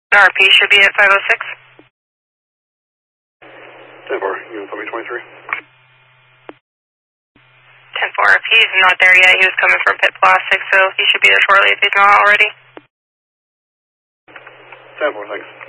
RP should be at 506. 10-4, unit 23. 10-4, if he's not there yet, he was coming from Pit Plastic, so he should be there shortly if he's not already. 10-4, thanks.